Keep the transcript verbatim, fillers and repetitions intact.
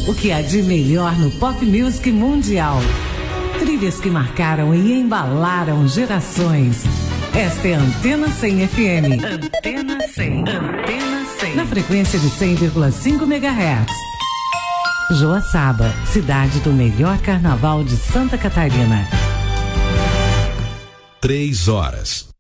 O que há de melhor no pop music mundial. Trilhas que marcaram e embalaram gerações. Esta é a Antena cem F M. Antena cem. Antena cem. Na frequência de cem vírgula cinco megahertz. Joaçaba, cidade do melhor carnaval de Santa Catarina. Três horas